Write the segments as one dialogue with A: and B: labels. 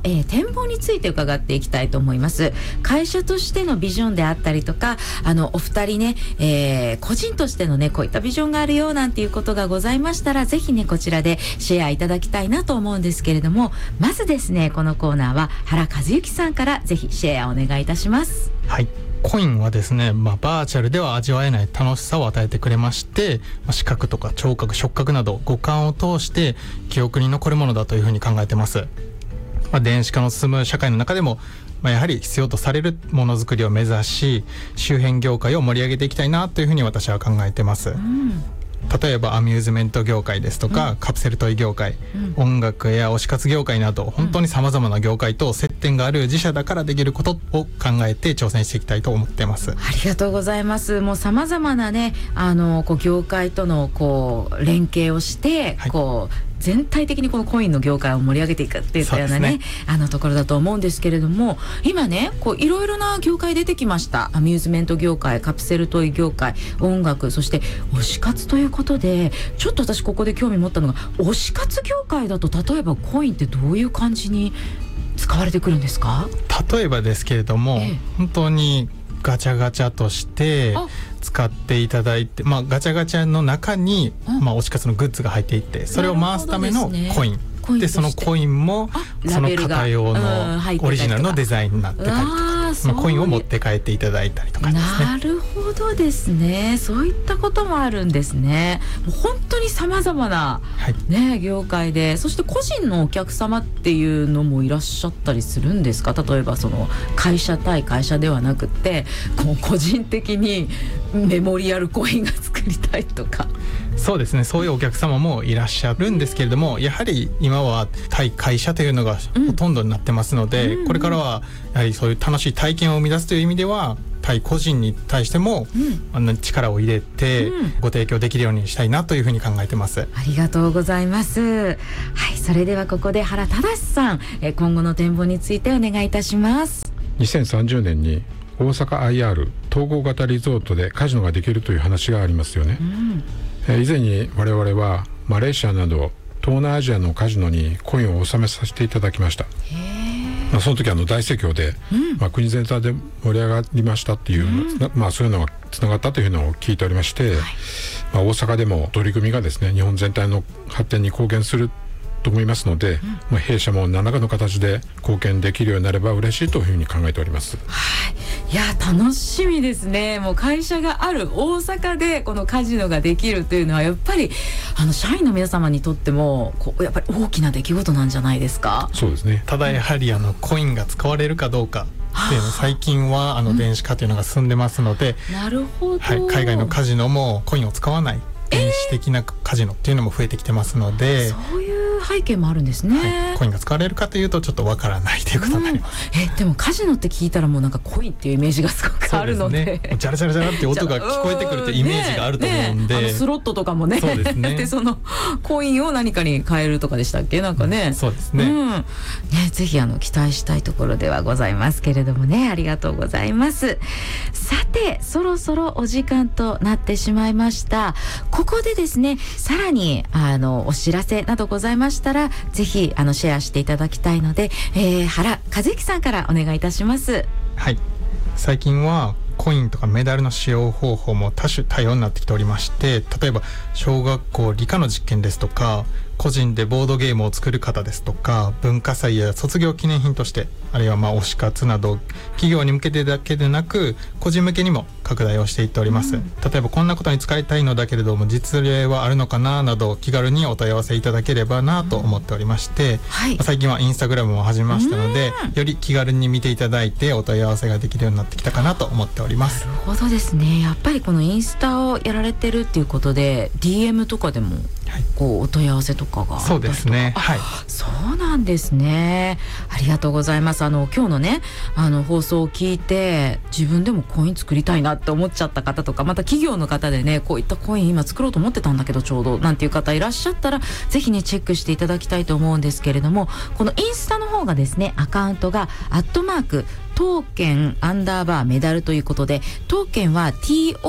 A: 展望について伺っていきたいと思います。会社としてのビジョンであったりとか、お二人ね、個人としてのね、こういったビジョンがあるよなんていうことがございましたら、ぜひねこちらでシェアいただきたいなと思うんですけれども、まずですね、このコーナーは原和幸さんからぜひシェアお願いいたします。
B: はい、コインはですね、バーチャルでは味わえない楽しさを与えてくれまして、視覚とか聴覚、触覚など五感を通して記憶に残るものだというふうに考えてます。電子化の進む社会の中でも、やはり必要とされるものづくりを目指し、周辺業界を盛り上げていきたいなというふうに私は考えてます。例えばアミューズメント業界ですとか、カプセルトイ業界、音楽や推し活業界など本当にさまざまな業界と接点がある自社だからできることを考えて挑戦していきたいと思ってます。
A: ありがとうございます。もうさまざまなね、こう業界とのこう連携をして、こう全体的にこのコインの業界を盛り上げていくっていったようなね、ところだと思うんですけれども、今ねこういろいろな業界出てきました。アミューズメント業界、カプセルトイ業界、音楽、そして推し活ということで、ちょっと私ここで興味持ったのが、推し活業界だと例えばコインってどういう感じに使われてくるんですか？
B: 例えばですけれども、本当にガチャガチャとして使っていただいて、ガチャガチャの中に、推し活のグッズが入っていて、それを回すためのコインで、そのコインもその型用のオリジナルのデザインになってたりとか、コインを持って帰っていただいたりとかですね。
A: なるほどですね。そういったこともあるんですね。もう本当にさまざまな、業界で、そして個人のお客様っていうのもいらっしゃったりするんですか？例えばその会社対会社ではなくて、こう個人的にメモリアルコインが作りたいとか。
B: そうですね、そういうお客様もいらっしゃるんですけれども、やはり今は対会社というのがほとんどになってますので、これからはやはりそういう楽しい体験を生み出すという意味では、対個人に対しても、力を入れてご提供できるようにしたいなというふうに考えてます。
A: ありがとうございます。はい、それではここで原忠さん、今後の展望についてお願いいたします。
C: 2030年に大阪 IR 統合型リゾートでカジノができるという話がありますよね。以前に我々はマレーシアなど東南アジアのカジノにコインを納めさせていただきました。その時大盛況で、国全体で盛り上がりましたっていう、そういうのがつながったというのを聞いておりまして、大阪でも取り組みがですね、日本全体の発展に貢献すると思いますので、弊社も何らかの形で貢献できるようになれば嬉しいというふうに考えております。
A: いや楽しみですね。もう会社がある大阪でこのカジノができるというのは、やっぱり社員の皆様にとってもやっぱり大きな出来事なんじゃないですか？
C: そうですね。
B: ただやはりコインが使われるかどうかっていうの、最近は電子化というのが進んでますので、
A: なるほど、
B: 海外のカジノもコインを使わない電子的なカジノっていうのも増えてきてますので、
A: そういう背景もあるんですね。
B: コインが使われるかというとちょっとわからないということになります。
A: でもカジノって聞いたらもうなんかコインっていうイメージがすごくあるので、
B: ジャラジャラジャラって音が聞こえてくるというイメージがあると思うんで、
A: スロットとかもね、
B: そうですね。
A: でそのコインを何かに変えるとかでしたっけ、なんかね、
B: そうですね。
A: ぜひ期待したいところではございますけれどもね、ありがとうございます。さてそろそろお時間となってしまいました。ここでですね、さらにお知らせなどございましたら、ぜひシェアしていただきたいので、原和幸さんからお願いいたします。
B: はい、最近はコインとかメダルの使用方法も多種多様になってきておりまして、例えば小学校理科の実験ですとか、個人でボードゲームを作る方ですとか、文化祭や卒業記念品として、あるいは推し活など企業に向けてだけでなく個人向けにも拡大をしていっております。例えばこんなことに使いたいのだけれども実例はあるのかななど、気軽にお問い合わせいただければなと思っておりまして、最近はインスタグラムも始めましたので、より気軽に見ていただいてお問い合わせができるようになってきたかなと思っております。
A: なるほどですね。やっぱりこのインスタをやられてるっていうことで DM とかでもお問い合わせとかがあったりとか。
B: そうですね。
A: そうなんですね。ありがとうございます。今日のね放送を聞いて自分でもコイン作りたいなって思っちゃった方とか、また企業の方でね、こういったコイン今作ろうと思ってたんだけどちょうどなんていう方いらっしゃったら、ぜひねチェックしていただきたいと思うんですけれども、このインスタの方がですね、アカウントがトーケン_メダルということで、トーケンは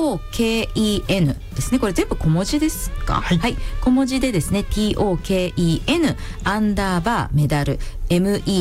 A: TOKEN ですね。これ全部小文字ですか？はい、小文字でですね TOKEN_ メダル MEDAL